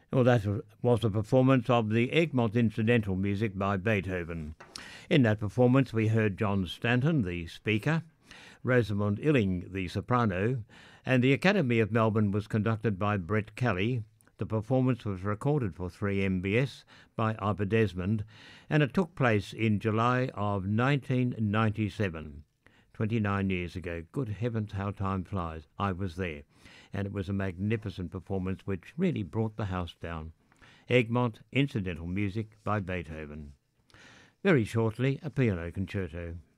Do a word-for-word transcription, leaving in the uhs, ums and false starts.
Well, that was a performance of the Egmont Incidental Music by Beethoven. In that performance, we heard John Stanton, the speaker, Rosamund Illing, the soprano, and the Academy of Melbourne was conducted by Brett Kelly. The performance was recorded for three M B S by Ivor Desmond, and it took place in July of nineteen ninety-seven, twenty-nine years ago. Good heavens, how time flies. I was there, and it was a magnificent performance which really brought the house down. Egmont Incidental Music by Beethoven. Very shortly, a piano concerto.